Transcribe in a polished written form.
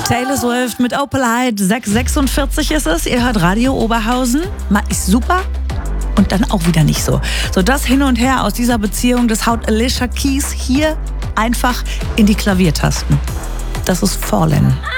Taylor Swift mit Opalite, 6:46 ist es. Ihr hört Radio Oberhausen. Mal ist super und dann auch wieder nicht so. So das Hin und Her aus dieser Beziehung, das haut Alicia Keys hier einfach in die Klaviertasten. Das ist Fallen.